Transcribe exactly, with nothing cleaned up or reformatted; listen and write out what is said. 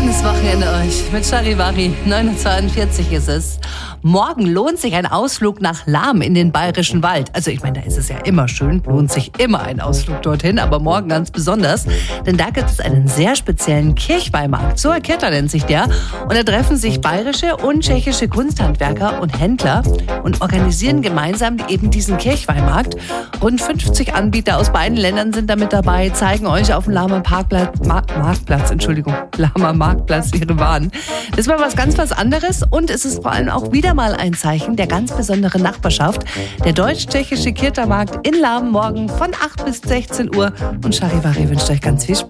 Schönes Wochenende euch mit Charivari. neun Uhr zweiundvierzig ist es. Morgen lohnt sich ein Ausflug nach Lahm in den Bayerischen Wald. Also ich meine, da ist es ja immer schön, lohnt sich immer ein Ausflug dorthin, aber morgen ganz besonders. Denn da gibt es einen sehr speziellen Kirchweihmarkt. So Kirta nennt sich der. Und da treffen sich bayerische und tschechische Kunsthandwerker und Händler und organisieren gemeinsam eben diesen Kirchweihmarkt. Rund fünfzig Anbieter aus beiden Ländern sind da mit dabei, zeigen euch auf dem Lahmer Parkplatz, Mar- Marktplatz, Entschuldigung, Lahmer Marktplatz ihre Waren. Das war was ganz was anderes und es ist vor allem auch wieder mal ein Zeichen der ganz besonderen Nachbarschaft. Der deutsch-tschechische Kirta-Markt in Lahm morgen von acht bis sechzehn Uhr und Charivari wünscht euch ganz viel Spaß.